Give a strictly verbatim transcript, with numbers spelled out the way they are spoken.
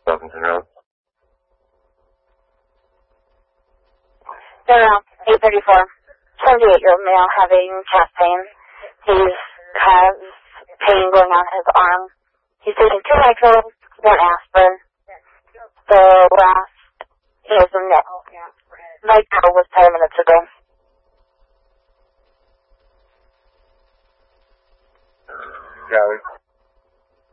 Buffington Road. Around eight thirty-four. seventy-eight-year-old male having chest pain. He has pain going on his arm. He's taking two Nitro, one aspirin. The last is a net. Nitro was ten minutes ago. Got it.